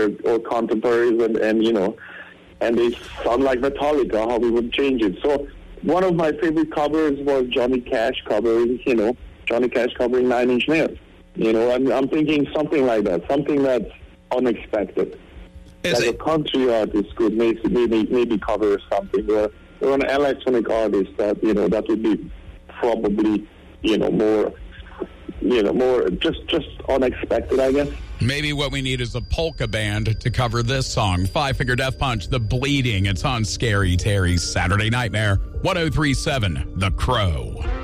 or contemporaries, and they sound like Metallica, how we would change it. So one of my favorite covers was Johnny Cash covering Nine Inch Nails. I'm thinking something like that, something that's unexpected. A country artist could maybe cover something, or an electronic artist that that would be probably more just unexpected, I guess. Maybe what we need is a polka band to cover this song. Five Finger Death Punch, The Bleeding. It's on Scary Terry's Saturday Nightmare. 103.7 The Crow.